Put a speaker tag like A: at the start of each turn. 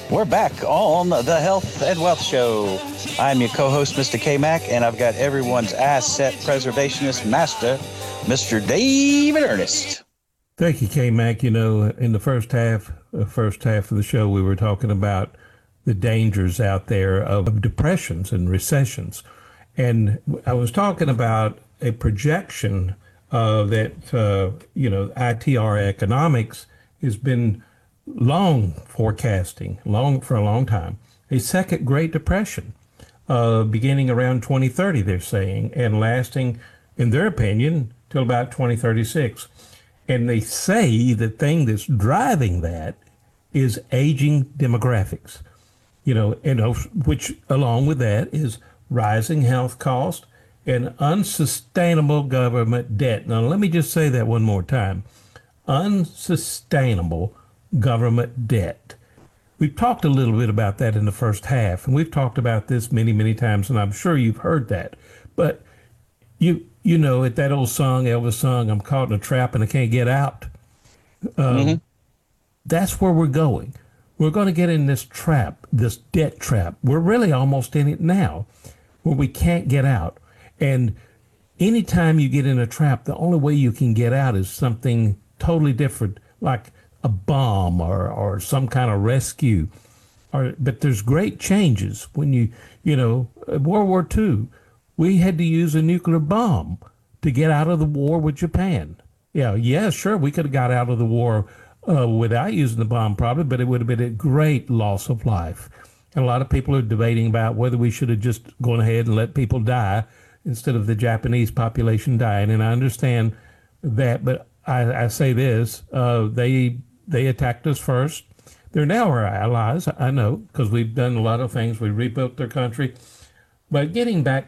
A: We're back on the Health and Wealth Show. I'm your co-host, Mr. K-Mac, and I've got everyone's asset preservationist master, Mr. David Ernest.
B: Thank you, K-Mac. You know, in the first half of the show, we were talking about the dangers out there of depressions and recessions. And I was talking about a projection that, ITR Economics has been forecasting for a long time, a second Great Depression, beginning around 2030, they're saying, and lasting, in their opinion, till about 2036. And they say the thing that's driving that is aging demographics, which along with that is rising health costs and unsustainable government debt. Now, let me just say that one more time. Unsustainable government debt. We've talked a little bit about that in the first half, and we've talked about this many, many times, and I'm sure you've heard that. But you know, at that old song, Elvis sung, I'm caught in a trap and I can't get out. That's where we're going. We're going to get in this trap, this debt trap. We're really almost in it now, where we can't get out. And anytime you get in a trap, the only way you can get out is something totally different, like a bomb or some kind of rescue. But there's great changes when World War II, we had to use a nuclear bomb to get out of the war with Japan. Yeah, sure, we could have got out of the war without using the bomb probably, but it would have been a great loss of life. And a lot of people are debating about whether we should have just gone ahead and let people die instead of the Japanese population dying. And I understand that, but I say this, they attacked us first. They're now our allies, I know, because we've done a lot of things. We rebuilt their country. But getting back